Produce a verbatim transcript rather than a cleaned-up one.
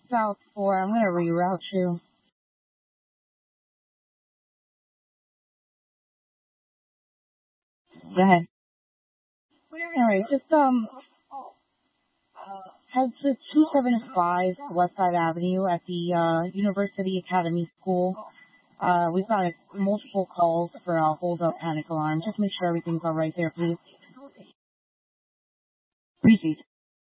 South four. I'm going to reroute you. Go ahead. All right, just um, head to two seventy-five Westside Avenue at the uh, University Academy School. Uh, we've got multiple calls for a hold-up panic alarm. Just make sure everything's all right there, please. Appreciate